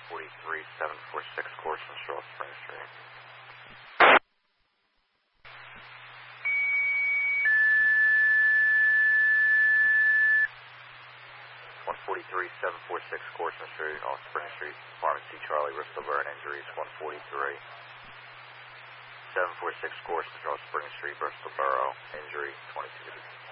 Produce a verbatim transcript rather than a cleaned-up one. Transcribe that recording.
forty-three, seven four six course on Charlotte Spring Street. one forty-three, seven four six Corson Street, off Spring Street, Department C Charlie, Bristol Burn, injuries one forty-three. seven four six Corson, Charles Spring Street, Bristol Borough, injury twenty-two.